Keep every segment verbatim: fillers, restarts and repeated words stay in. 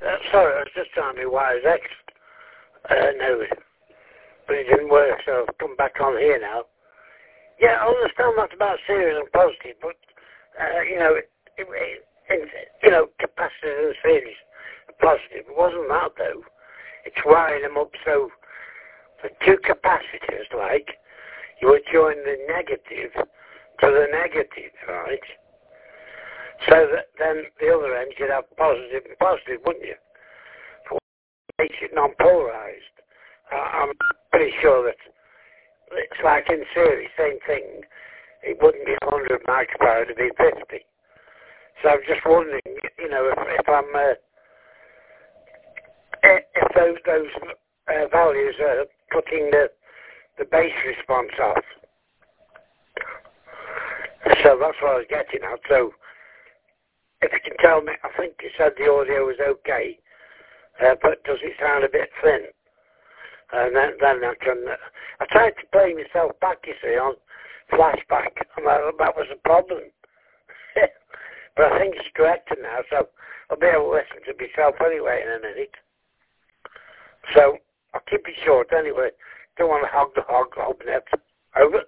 Uh, sorry, I was just trying to wires X. Uh, no, but it didn't work, so I've come back on here now. Yeah, I understand that's about serious and positive, but, uh, you know, it, it, it, you know, capacitive and series are positive. It wasn't that, though. It's wiring them up so the two capacitors, like, you would join the negative to the negative, right? So that then the other end you'd have positive and positive, wouldn't you? For what makes it non-polarised. Uh, I'm pretty sure that it's like in series, same thing. It wouldn't be one hundred microfarad, it'd be fifty. So I'm just wondering, you know, if, if I'm, uh, if those, those uh, values are cutting the, the base response off. So that's what I was getting at. So if you can tell me, I think you said the audio was okay, uh, but does it sound a bit thin? And then, then I can, uh, I tried to play myself back, you see, on flashback, and that, that was a problem. But I think it's corrected now, so I'll be able to listen to myself anyway in a minute. So I'll keep it short anyway. Don't want to hog the hog, open it. Over.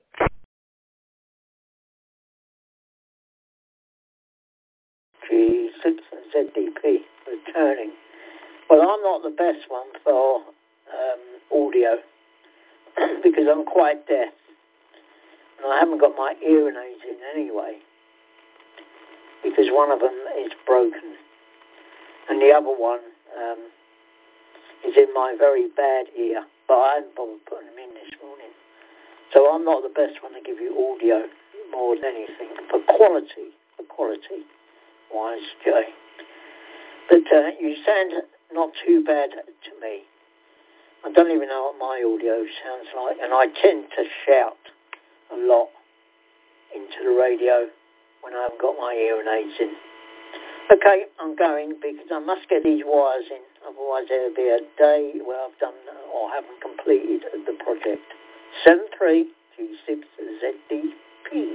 G six Z D P returning. Well, I'm not the best one for um, audio because I'm quite deaf and I haven't got my hearing aids in anyway because one of them is broken and the other one um, is in my very bad ear, but I haven't bothered putting them in this morning. So I'm not the best one to give you audio more than anything. For quality, for quality wise, Jay. But uh, you sound not too bad to me. I don't even know what my audio sounds like, and I tend to shout a lot into the radio when I haven't got my hearing aids in. Okay, I'm going because I must get these wires in, otherwise there'll be a day where I've done or haven't completed the project. seven three G six Z D P.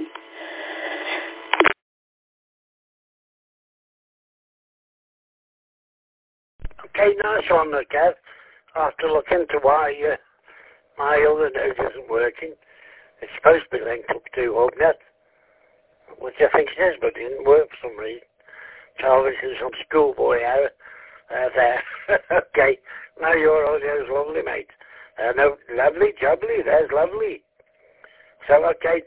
Okay, nice one, Kev. I'll have to look into why uh, my other node isn't working. It's supposed to be linked up to HubNet, which I think it is, but it didn't work for some reason. So obviously some schoolboy error uh, there. Okay, now your audio's lovely, mate. Uh, no, lovely, jubbly, there's lovely. So, okay.